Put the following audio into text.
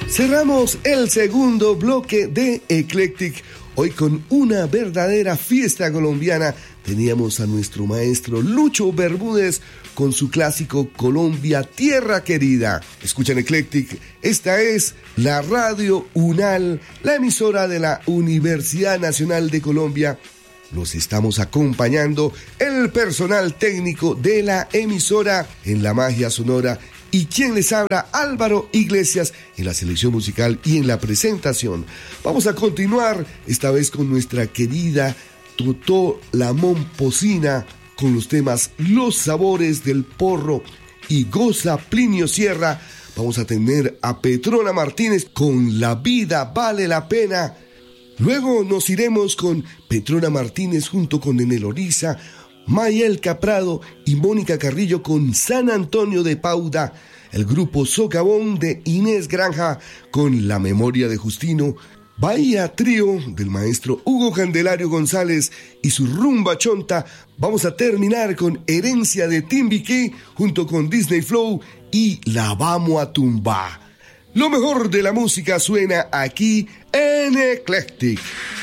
Cerramos el segundo bloque de Eclectic, hoy con una verdadera fiesta colombiana. Teníamos a nuestro maestro Lucho Bermúdez con su clásico Colombia, Tierra Querida. Escuchan Eclectic, esta es la Radio UNAL, la emisora de la Universidad Nacional de Colombia. Los estamos acompañando el personal técnico de la emisora en la magia sonora. Y quien les habla, Álvaro Iglesias, en la selección musical y en la presentación. Vamos a continuar, esta vez con nuestra querida Totó la Momposina, con los temas Los Sabores del Porro y Goza Plinio Sierra. Vamos a tener a Petrona Martínez con La Vida Vale la Pena. Luego nos iremos con Petrona Martínez junto con Enel Oriza, Mayel Caprado y Mónica Carrillo con San Antonio de Pauda, el grupo Socavón de Inés Granja con La Memoria de Justino, Bahía Trío del maestro Hugo Candelario González y su rumba chonta. Vamos a terminar con Herencia de Timbiquí junto con Disney Flow y La Vamos a Tumbar. Lo mejor de la música suena aquí en Eclectic.